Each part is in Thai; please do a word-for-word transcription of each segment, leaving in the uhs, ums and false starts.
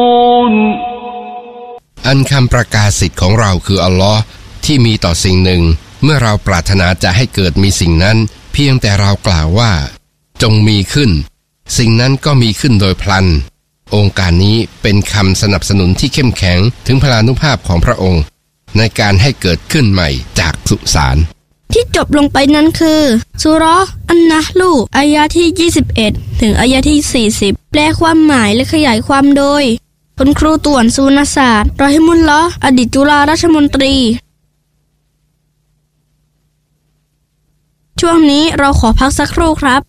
อันคำประกาศสิทธิ์ของเราคืออัลลอฮ์ที่มีต่อสิ่งหนึ่งเมื่อเราปรารถนาจะให้เกิดมีสิ่งนั้นเพียงแต่เรากล่าวว่าจงมีขึ้นสิ่งนั้นก็มีขึ้นโดยพลันองค์การนี้เป็นคำสนับสนุนที่เข้มแข็งถึงพลานุภาพของพระองค์ในการให้เกิดขึ้นใหม่จากสุสานที่จบลงไปนั้นคือซูเราะห์อันนะห์ลูอายะที่ยี่สิบเอ็ดถึงอายะที่สี่สิบแปลความหมายและขยายความโดยคุณครูต่วนสุนศาสตร์รอฮิมุลลอฮ์อดีตจุฬาราชมนตรีช่วงนี้เราขอพักสักครู่ครับ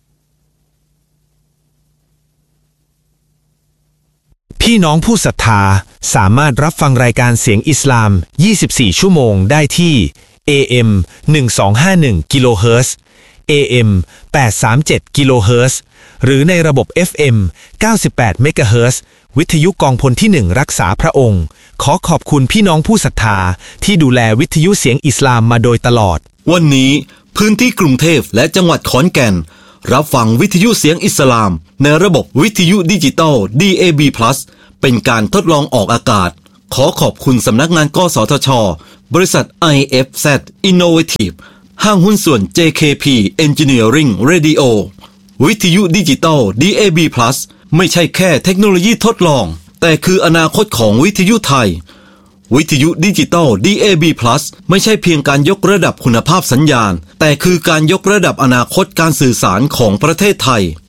พี่น้องผู้ศรัทธาสามารถรับฟังรายการเสียงอิสลามยี่สิบสี่ชั่วโมงได้ที่ เอ เอ็ม หนึ่งสองห้าหนึ่ง กิโลเฮิรตซ์ เอ เอ็ม แปดสามเจ็ด กิโลเฮิรตซ์หรือในระบบ เอฟ เอ็ม เก้าสิบแปด เมกะเฮิรตซ์วิทยุกองพลที่หนึ่งรักษาพระองค์ขอขอบคุณพี่น้องผู้ศรัทธาที่ดูแลวิทยุเสียงอิสลามมาโดยตลอดวันนี้พื้นที่กรุงเทพและจังหวัดขอนแก่นรับฟังวิทยุเสียงอิสลามในระบบวิทยุดิจิตอล ดี เอ บี พลัส เป็นการทดลองออกอากาศขอขอบคุณสำนักงานกสทช.บริษัท ไอ เอฟ แซด Innovative ห้างหุ้นส่วน เจ เค พี Engineering Radio วิทยุดิจิตอล ดี เอ บี พลัส ไม่ใช่แค่เทคโนโลยีทดลองแต่คืออนาคตของวิทยุไทยวิทยุดิจิตอล ดี เอ บี พลัส ไม่ใช่เพียงการยกระดับคุณภาพสัญญาณแต่คือการยกระดับอนาคตการสื่อสารของประเทศไทย